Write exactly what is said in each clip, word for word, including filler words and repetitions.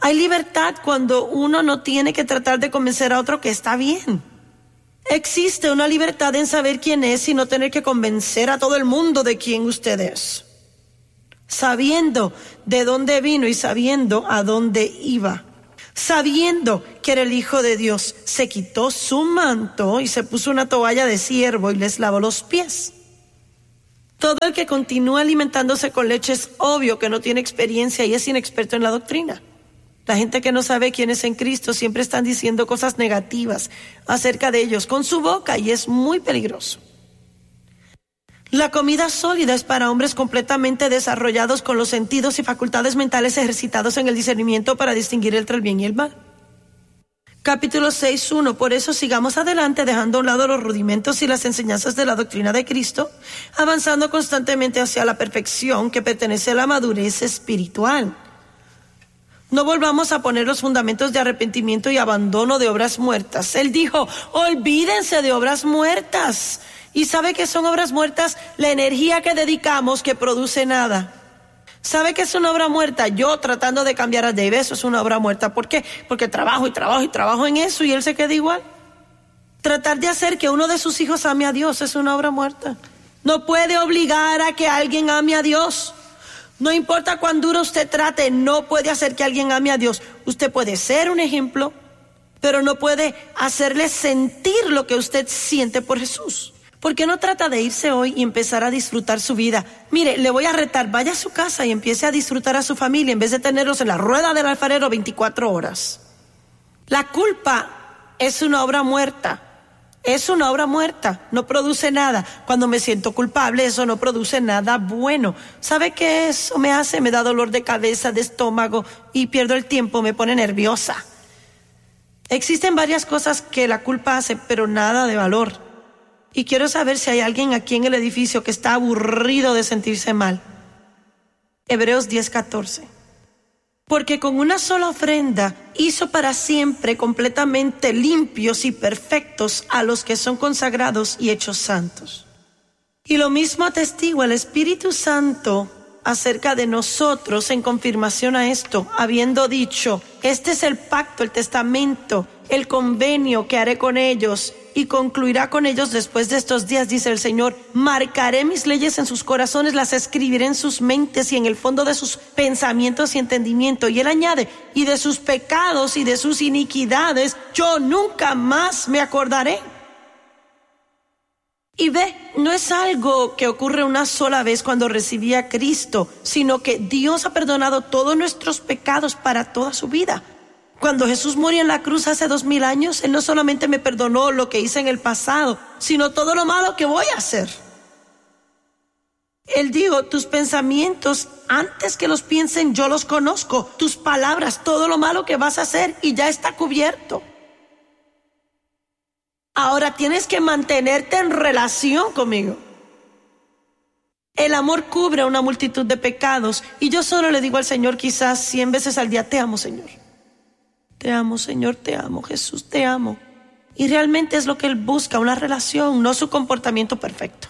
Hay libertad cuando uno no tiene que tratar de convencer a otro que está bien. Existe una libertad en saber quién es y no tener que convencer a todo el mundo de quién usted es. Sabiendo de dónde vino y sabiendo a dónde iba. Sabiendo que era el Hijo de Dios, se quitó su manto y se puso una toalla de siervo y les lavó los pies. Todo el que continúa alimentándose con leche es obvio que no tiene experiencia y es inexperto en la doctrina. La gente que no sabe quién es en Cristo siempre están diciendo cosas negativas acerca de ellos con su boca y es muy peligroso. La comida sólida es para hombres completamente desarrollados con los sentidos y facultades mentales ejercitados en el discernimiento para distinguir entre el bien y el mal. Capítulo seis, uno. Por eso sigamos adelante dejando a un lado los rudimentos y las enseñanzas de la doctrina de Cristo, avanzando constantemente hacia la perfección que pertenece a la madurez espiritual. No volvamos a poner los fundamentos de arrepentimiento y abandono de obras muertas. Él dijo, olvídense de obras muertas. ¿Y sabe qué son obras muertas? La energía que dedicamos que produce nada. ¿Sabe qué es una obra muerta? Yo tratando de cambiar a Dave, eso es una obra muerta. ¿Por qué? Porque trabajo y trabajo y trabajo en eso y él se queda igual. Tratar de hacer que uno de sus hijos ame a Dios es una obra muerta. No puede obligar a que alguien ame a Dios. No importa cuán duro usted trate, no puede hacer que alguien ame a Dios. Usted puede ser un ejemplo, pero no puede hacerle sentir lo que usted siente por Jesús. ¿Por qué no trata de irse hoy y empezar a disfrutar su vida? Mire, le voy a retar, vaya a su casa y empiece a disfrutar a su familia en vez de tenerlos en la rueda del alfarero veinticuatro horas. La culpa es una obra muerta. Es una obra muerta, no produce nada. Cuando me siento culpable, eso no produce nada bueno. ¿Sabe qué eso me hace? Me da dolor de cabeza, de estómago y pierdo el tiempo, me pone nerviosa. Existen varias cosas que la culpa hace, pero nada de valor. Y quiero saber si hay alguien aquí en el edificio que está aburrido de sentirse mal. Hebreos diez, catorce. Porque con una sola ofrenda hizo para siempre completamente limpios y perfectos a los que son consagrados y hechos santos. Y lo mismo atestigua el Espíritu Santo acerca de nosotros en confirmación a esto, habiendo dicho, este es el pacto, el testamento, el convenio que haré con ellos y concluirá con ellos después de estos días, dice el Señor. Marcaré mis leyes en sus corazones, las escribiré en sus mentes y en el fondo de sus pensamientos y entendimiento. Y él añade, y de sus pecados y de sus iniquidades, yo nunca más me acordaré. Y ve, no es algo que ocurre una sola vez cuando recibí a Cristo, sino que Dios ha perdonado todos nuestros pecados para toda su vida. Cuando Jesús murió en la cruz hace dos mil años, Él no solamente me perdonó lo que hice en el pasado, sino todo lo malo que voy a hacer. Él dijo, tus pensamientos, antes que los piensen, yo los conozco. Tus palabras, todo lo malo que vas a hacer y ya está cubierto. Ahora tienes que mantenerte en relación conmigo. El amor cubre una multitud de pecados y yo solo le digo al Señor quizás cien veces al día, te amo, Señor. Te amo, Señor, te amo, Jesús, te amo. Y realmente es lo que Él busca, una relación, no su comportamiento perfecto.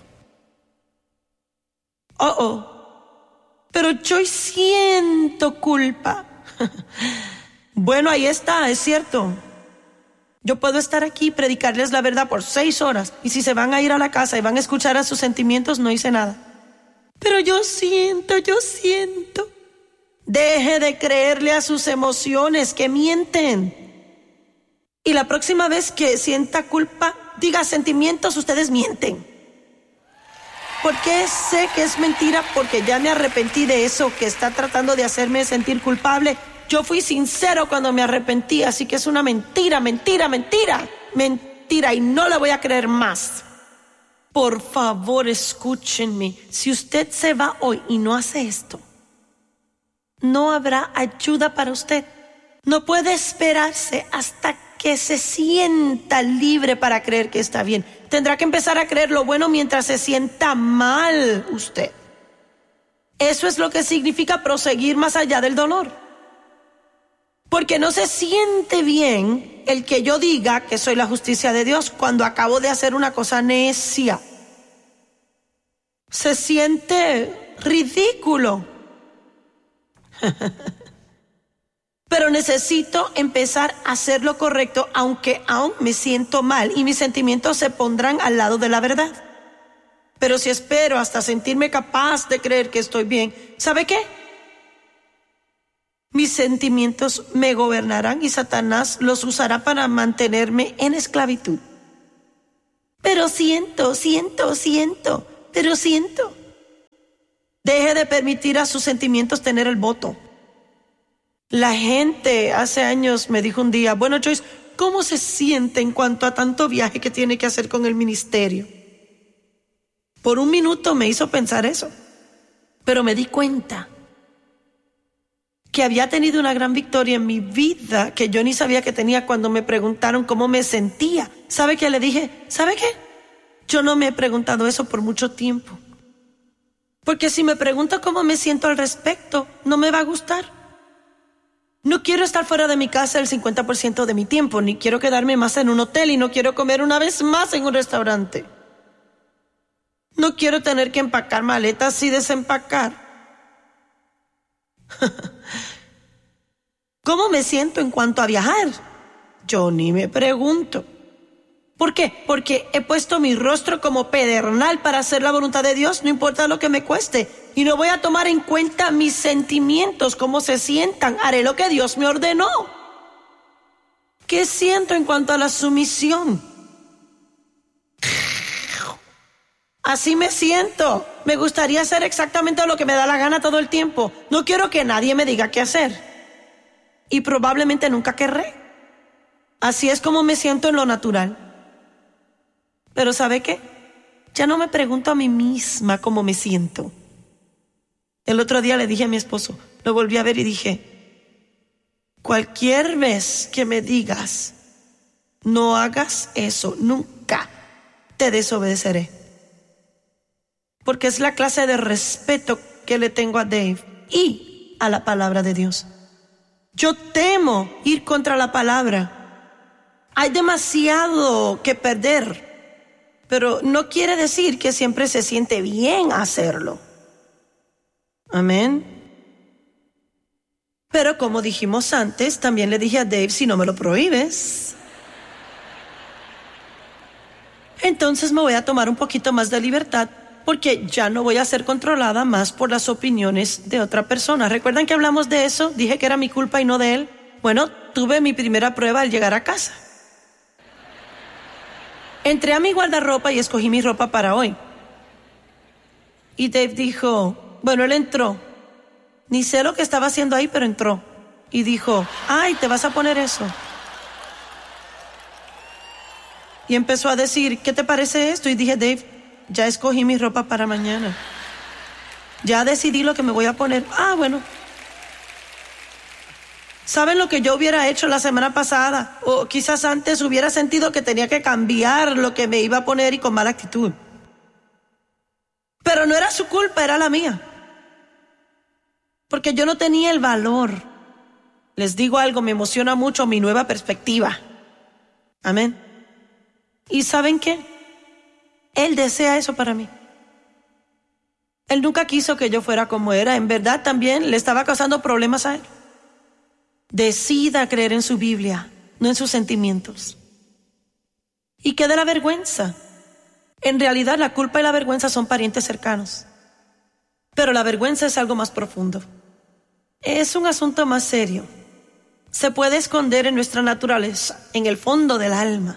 Oh, oh, pero yo siento culpa. Bueno, ahí está, es cierto. Yo puedo estar aquí y predicarles la verdad por seis horas y si se van a ir a la casa y van a escuchar a sus sentimientos, no hice nada. Pero yo siento, yo siento. Deje de creerle a sus emociones que mienten. Y la próxima vez que sienta culpa, diga sentimientos, ustedes mienten. ¿Por qué sé que es mentira? Porque ya me arrepentí de eso que está tratando de hacerme sentir culpable. Yo fui sincero cuando me arrepentí, así que es una mentira, mentira, mentira, mentira y no la voy a creer más. Por favor, escúchenme. Si usted se va hoy y no hace esto, no habrá ayuda para usted. No puede esperarse hasta que se sienta libre para creer que está bien. Tendrá que empezar a creer lo bueno mientras se sienta mal usted. Eso es lo que significa proseguir más allá del dolor. Porque no se siente bien el que yo diga que soy la justicia de Dios cuando acabo de hacer una cosa necia. Se siente ridículo. Pero necesito empezar a hacer lo correcto, aunque aún me siento mal y mis sentimientos se pondrán al lado de la verdad. Pero si espero hasta sentirme capaz de creer que estoy bien, ¿sabe qué? Mis sentimientos me gobernarán y Satanás los usará para mantenerme en esclavitud. Pero siento, siento, siento, pero siento. Deje de permitir a sus sentimientos tener el voto. La gente hace años me dijo un día, bueno, Joyce, ¿cómo se siente en cuanto a tanto viaje que tiene que hacer con el ministerio? Por un minuto me hizo pensar eso, pero me di cuenta que había tenido una gran victoria en mi vida que yo ni sabía que tenía cuando me preguntaron cómo me sentía. ¿Sabe qué? Le dije, ¿sabe qué? Yo no me he preguntado eso por mucho tiempo. Porque si me pregunto cómo me siento al respecto, no me va a gustar. No quiero estar fuera de mi casa el cincuenta por ciento de mi tiempo, ni quiero quedarme más en un hotel y no quiero comer una vez más en un restaurante. No quiero tener que empacar maletas y desempacar. ¿Cómo me siento en cuanto a viajar? Yo ni me pregunto. ¿Por qué? Porque he puesto mi rostro como pedernal para hacer la voluntad de Dios, no importa lo que me cueste. Y no voy a tomar en cuenta mis sentimientos, cómo se sientan. Haré lo que Dios me ordenó. ¿Qué siento en cuanto a la sumisión? Así me siento. Me gustaría hacer exactamente lo que me da la gana todo el tiempo. No quiero que nadie me diga qué hacer. Y probablemente nunca querré. Así es como me siento en lo natural. Pero ¿sabe qué? Ya no me pregunto a mí misma cómo me siento. El otro día le dije a mi esposo, lo volví a ver y dije, cualquier vez que me digas, no hagas eso, nunca te desobedeceré. Porque es la clase de respeto que le tengo a Dave y a la palabra de Dios. Yo temo ir contra la palabra. Hay demasiado que perder. Pero no quiere decir que siempre se siente bien hacerlo. Amén. Pero como dijimos antes, también le dije a Dave, si no me lo prohíbes, entonces me voy a tomar un poquito más de libertad, porque ya no voy a ser controlada más por las opiniones de otra persona. ¿Recuerdan que hablamos de eso? Dije que era mi culpa y no de él. Bueno, tuve mi primera prueba al llegar a casa. Entré a mi guardarropa y escogí mi ropa para hoy. Y Dave dijo, bueno, él entró. Ni sé lo que estaba haciendo ahí, pero entró. Y dijo, ay, ¿te vas a poner eso? Y empezó a decir, ¿qué te parece esto? Y dije, Dave, ya escogí mi ropa para mañana. Ya decidí lo que me voy a poner. Ah, bueno. ¿Saben lo que yo hubiera hecho la semana pasada? O quizás antes hubiera sentido que tenía que cambiar lo que me iba a poner y con mala actitud. Pero no era su culpa, era la mía. Porque yo no tenía el valor. Les digo algo, me emociona mucho mi nueva perspectiva. Amén. ¿Y saben qué? Él desea eso para mí. Él nunca quiso que yo fuera como era. En verdad también le estaba causando problemas a él. Decida creer en su Biblia, no en sus sentimientos. ¿Y qué de la vergüenza? En realidad la culpa y la vergüenza son parientes cercanos. Pero la vergüenza es algo más profundo. Es un asunto más serio. Se puede esconder en nuestra naturaleza, en el fondo del alma.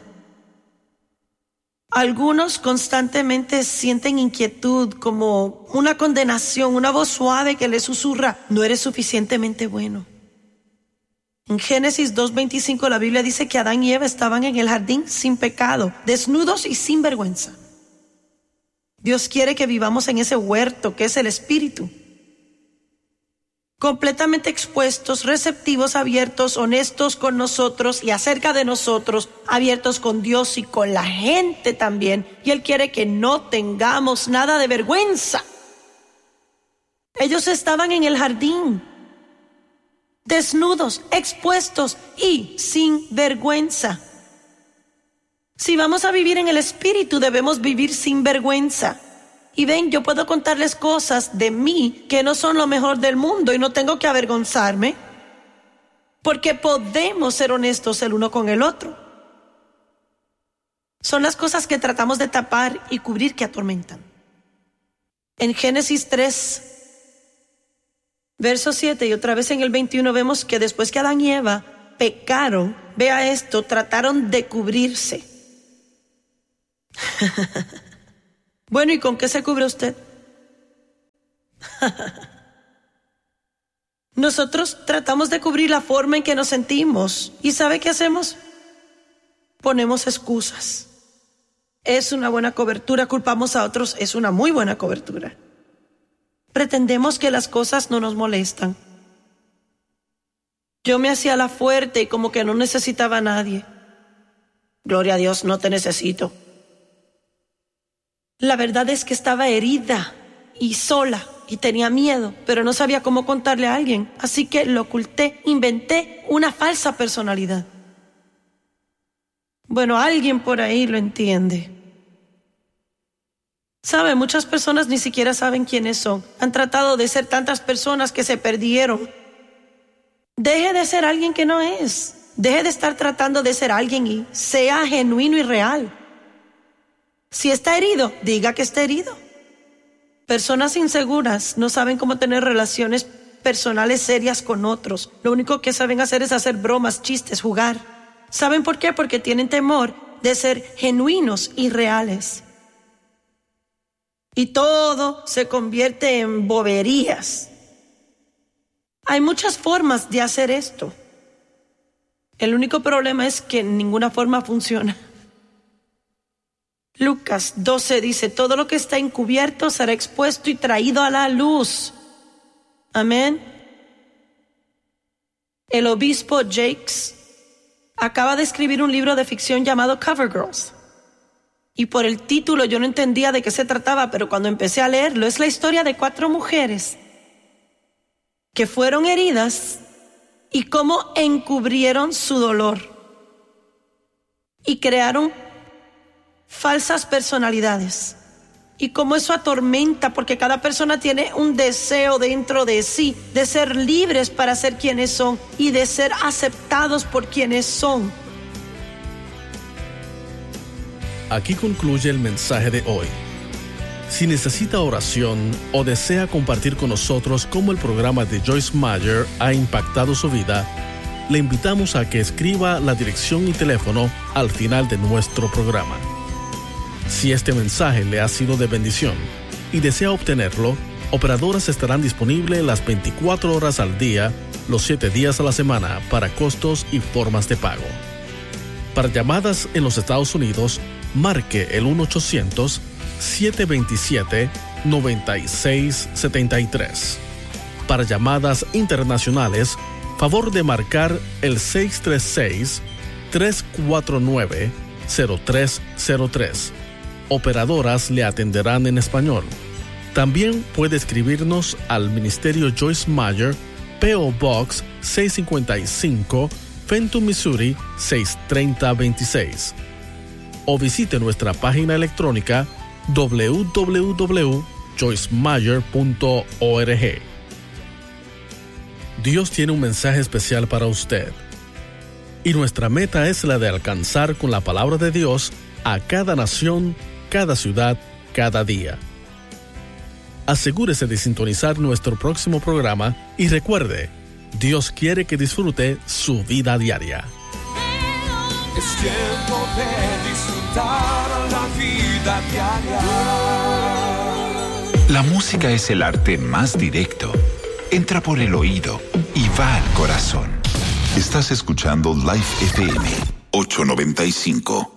Algunos constantemente sienten inquietud, como una condenación, una voz suave que les susurra, no eres suficientemente bueno. En Génesis dos veinticinco la Biblia dice que Adán y Eva estaban en el jardín sin pecado, desnudos y sin vergüenza. Dios quiere que vivamos en ese huerto que es el Espíritu. Completamente expuestos, receptivos, abiertos, honestos con nosotros y acerca de nosotros, abiertos con Dios y con la gente también. Y Él quiere que no tengamos nada de vergüenza. Ellos estaban en el jardín, desnudos, expuestos y sin vergüenza. Si vamos a vivir en el Espíritu, debemos vivir sin vergüenza. Y ven, yo puedo contarles cosas de mí que no son lo mejor del mundo y no tengo que avergonzarme. porque podemos ser honestos el uno con el otro. Son las cosas que tratamos de tapar y cubrir que atormentan. En Génesis tres, verso siete y otra vez en el veintiuno vemos que después que Adán y Eva pecaron, vea esto, trataron de cubrirse. Bueno, ¿y con qué se cubre usted? Nosotros tratamos de cubrir la forma en que nos sentimos. ¿Y sabe qué hacemos? Ponemos excusas. Es una buena cobertura, culpamos a otros, es una muy buena cobertura. Pretendemos que las cosas no nos molestan. Yo me hacía la fuerte y como que no necesitaba a nadie. Gloria a Dios, no te necesito. La verdad es que estaba herida y sola y tenía miedo, pero no sabía cómo contarle a alguien. Así que lo oculté, inventé una falsa personalidad. Bueno, alguien por ahí lo entiende. ¿Sabe? Muchas personas ni siquiera saben quiénes son. Han tratado de ser tantas personas que se perdieron. Deje de ser alguien que no es. Deje de estar tratando de ser alguien y sea genuino y real. Si está herido, diga que está herido. Personas inseguras no saben cómo tener relaciones personales serias con otros. Lo único que saben hacer es hacer bromas, chistes, jugar. ¿Saben por qué? Porque tienen temor de ser genuinos y reales. Y todo se convierte en boberías. Hay muchas formas de hacer esto. El único problema es que ninguna forma funciona. Lucas doce dice, todo lo que está encubierto será expuesto y traído a la luz. Amén. El obispo Jakes acaba de escribir un libro de ficción llamado Cover Girls. Y por el título yo no entendía de qué se trataba, pero cuando empecé a leerlo, es la historia de cuatro mujeres que fueron heridas y cómo encubrieron su dolor y crearon falsas personalidades. Y cómo eso atormenta, porque cada persona tiene un deseo dentro de sí de ser libres para ser quienes son y de ser aceptados por quienes son. Aquí concluye el mensaje de hoy. Si necesita oración o desea compartir con nosotros cómo el programa de Joyce Meyer ha impactado su vida, le invitamos a que escriba la dirección y teléfono al final de nuestro programa. Si este mensaje le ha sido de bendición y desea obtenerlo, operadoras estarán disponibles las veinticuatro horas al día, los siete días a la semana para costos y formas de pago. Para llamadas en los Estados Unidos, marque el uno ochocientos, siete dos siete, nueve seis siete tres. Para llamadas internacionales, favor de marcar el seis tres seis, tres cuatro nueve, cero tres cero tres. Operadoras le atenderán en español. También puede escribirnos al Ministerio Joyce Meyer, P O Box seiscientos cincuenta y cinco, Fenton, Missouri seis tres cero dos seis. O visite nuestra página electrónica doble u doble u doble u punto joyce meyer punto org. Dios tiene un mensaje especial para usted. Y nuestra meta es la de alcanzar con la palabra de Dios a cada nación, cada ciudad, cada día. Asegúrese de sintonizar nuestro próximo programa y recuerde, Dios quiere que disfrute su vida diaria. Es tiempo de disfrutar la vida diaria. La música es el arte más directo. Entra por el oído y va al corazón. Estás escuchando Life F M ochocientos noventa y cinco.